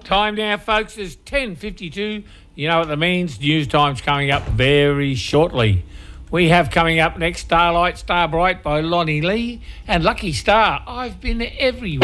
Time now, folks, is 10:52. You know what that means. News time's coming up very shortly. We have coming up next Starlight, Star Bright by Lonnie Lee and Lucky Star. I've been everywhere.